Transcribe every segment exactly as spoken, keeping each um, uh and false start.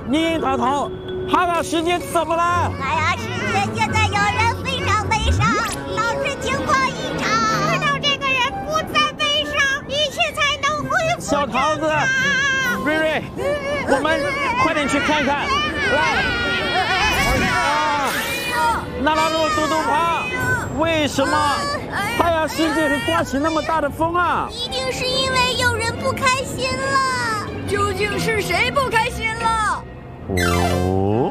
妮妮头头，哈雅世界怎么了？ 哈雅世界现在有人非常悲伤，导致情况异常。 直到这个人不再悲伤，一切才能恢复。 小桃子，瑞瑞，我们快点去看看。来，啊，纳拉洛嘟嘟爬，为什么哈雅世界会刮起那么大的风啊？ 一定是因为有人不开心了。 究竟是谁不开心了？ 哦，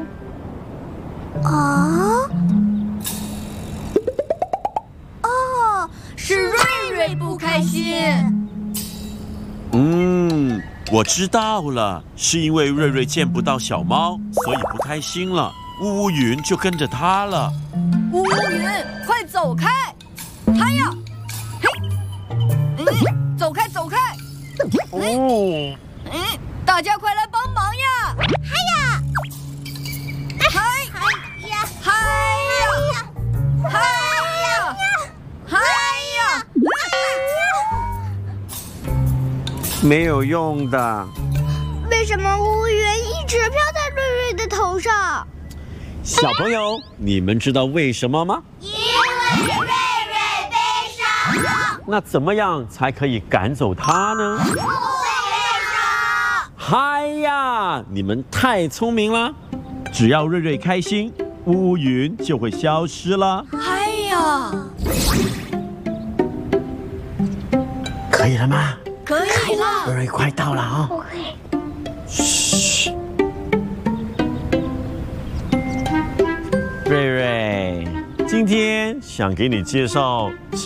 啊？哦，是瑞瑞不开心。 嗯，我知道了，是因为瑞瑞见不到小猫，所以不开心了。乌乌云就跟着他了。 乌乌云，快走开！嗨呀，嘿，嗯，走开，走开！ 哦， 嗯，大家快来帮忙呀！ 嗨呀， 嗨嗨呀， 嗨呀，嗨呀，嗨呀！ 没有用的。 为什么乌云一直飘在瑞瑞的头上？ 小朋友，你们知道为什么吗？ 因为瑞瑞悲伤了。 那怎么样才可以赶走它呢？ 不悲伤。 嗨呀，你们太聪明了！只要瑞瑞开心，乌乌云就会消失了。 嗨呀， 可以了吗？ 可以了。 瑞瑞快到了啊、哦！嘘，瑞瑞，今天想给你介绍